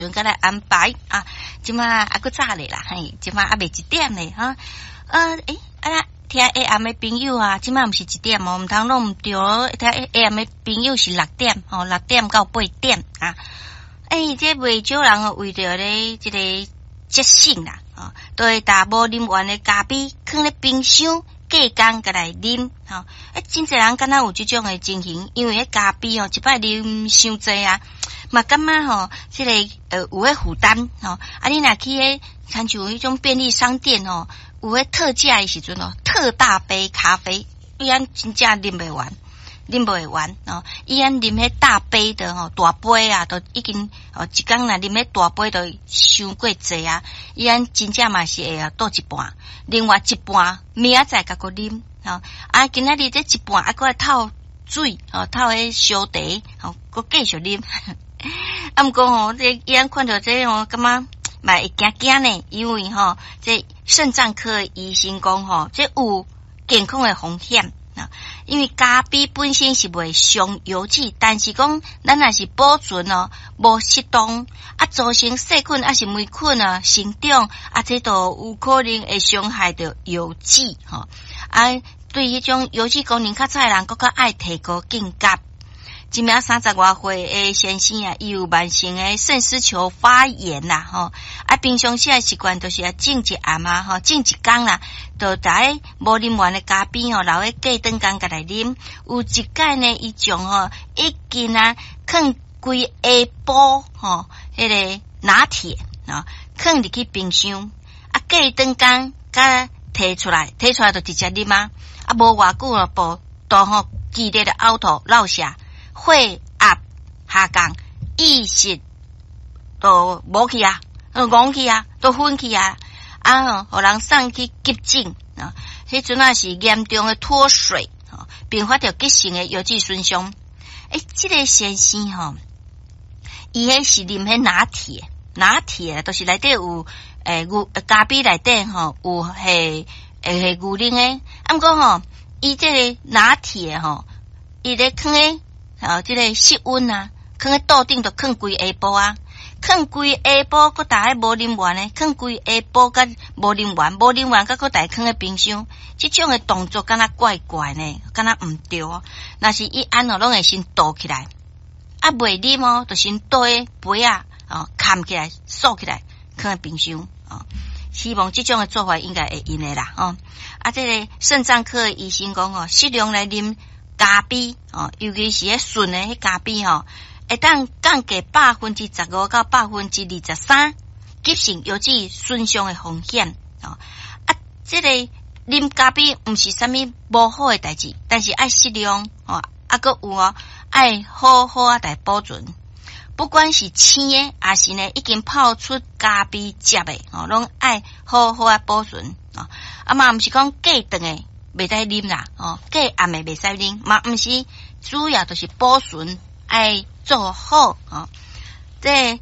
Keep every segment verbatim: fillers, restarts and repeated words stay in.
阵甲来安排啊，即马啊搁早咧啦，嘿，即马啊未一点咧哈，呃诶啊，听 A M 的朋友啊，即马毋是一点哦，毋通拢毋对哦，听 A M 的朋友是六点哦，六点到八点啊，诶，这未少人哦，为着咧即个节省啦，哦，都会把无啉完的咖啡放咧冰箱。过工甲来啉，吼、哦！诶，真侪人敢若有即种诶情形，因为迄咖啡哦，一摆啉伤济啊，嘛感觉吼，即、這个呃有诶负担，吼、哦！啊，你若去迄参像迄种便利商店哦，有诶特价诶时阵哦，特大杯咖啡，伊安真正啉袂完，啉袂完哦，伊安啉迄大杯的吼、哦，大杯啊，都已經哦一工若啉迄大杯都伤過濟啊，伊安真正嘛是會啊倒一半。另外一半明仔載甲個啉，吼啊！今仔日這一半啊，個透水，吼透迄燒茶，吼個繼續啉。啊，毋過吼，這伊安看到這吼，感覺嘛會驚驚呢，因為吼，這腎臟科醫生講吼，這有健康的風險啊。因為咖啡本身是袂傷油脂，但是講咱若是保存哦，無適當啊，造成細菌啊是霉菌啊生長啊，這都有可能會傷害到油脂吼。啊，對迄種油脂功能較差的人，閣較愛提高警覺。一名三十外歲的先生啊，伊有慢性的腎絲球發炎啦，吼啊，平常時的習慣就是啊，靜一暗啊，吼靜一工啦，就在無啉完的咖啡吼，留喺過頓工甲來啉。有一擺呢，伊種吼已經啊，放規下晡吼，迄個拿鐵啊，放入去冰箱，啊過頓工甲摕出來，摕出來就直接啉啊，啊無偌久啊，無都吼劇烈的嘔吐、落瀉。血壓下降，意識都無去啊，都戇去啊，都昏去啊，啊，互人送去急診啊，迄陣啊是嚴重的脫水，啊，併發着急性的油脂損傷。誒，這個先生吼，伊迄是啉迄拿鐵，拿鐵都是內底有誒牛咖啡內底吼有係誒牛奶誒，啊，毋過吼，伊這個拿鐵吼，伊咧放誒。哦，即、這個室溫啊，放喺桌頂就放規下晡啊，放規下晡，佮大家無啉完咧，放規下晡甲無啉完，無啉完甲佮大家放喺冰箱，即種嘅動作敢若怪怪呢，敢若毋對哦。若是伊安哦，攏會先倒起來，啊未啉哦，就先倒喺杯啊，哦，冚起來，鎖起來，放喺冰箱哦。希望即種嘅做法應該會用的啦，哦。啊，即、這個腎臟科嘅醫生講哦，適量來啉。咖啡哦，尤其是迄純誒迄咖啡吼，會當降低百分之十五到百分之二十三急性油脂損傷誒風險哦。啊，即、這個啉咖啡毋是啥物無好誒代志，但是愛適量哦，啊閣有哦，愛好好啊來保存。不管是青誒，還是呢已經泡出咖啡汁誒，哦，攏愛好好啊保存哦。啊嘛毋是講過頓誒。袂使啉啦，哦，過暗誒袂使啉，嘛毋是主要就是保存愛做好哦。即誒，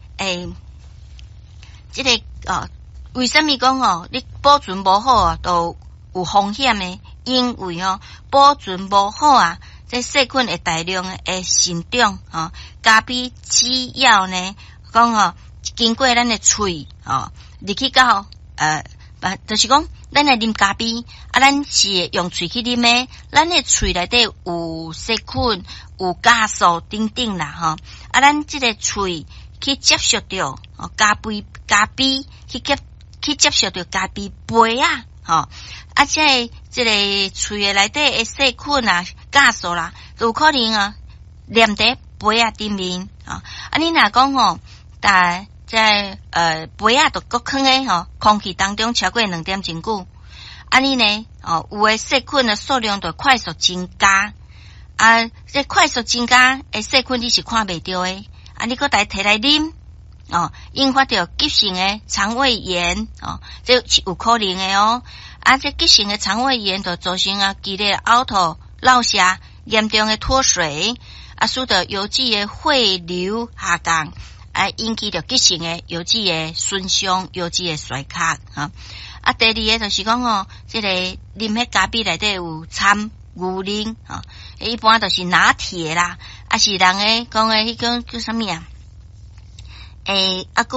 即、這個哦，為什麼講哦？你保存無好啊，都有風險誒，因為哦，保存無好啊，即細菌會大量誒生長哦。咖啡只要呢講哦，經過咱誒喙哦，入去到呃，就是講。咱來啉咖啡，啊，咱是用喙去啉誒，咱誒喙內底有細菌、有酵素等等啦，吼，啊，咱即個喙去接觸到哦咖啡咖啡去接去接觸到咖啡杯啊，吼，啊，即個即個喙誒內底誒細菌啊、酵素啦，有可能啊黏在杯啊頂面啊，啊，你若講吼，但在呃杯啊，都擱放喺吼空氣當中超過兩點鐘久，安尼呢哦，有誒細菌誒數量就快速增加，啊，這快速增加誒細菌你是看袂到誒，啊，你擱來摕來啉哦，引發到急性誒腸胃炎哦，這是有可能誒哦，啊，這急性誒腸胃炎就造成啊劇烈嘔吐、落瀉、嚴重誒脫水，啊，使得油脂誒血流下降。啊，引起着急性誒油脂誒損傷、油脂誒衰竭啊！啊，第二個就是講哦，即、這個啉迄咖啡內底有摻牛奶啊，一般就是拿鐵啦，啊是人誒講誒迄種叫啥物啊？ 诶，啊，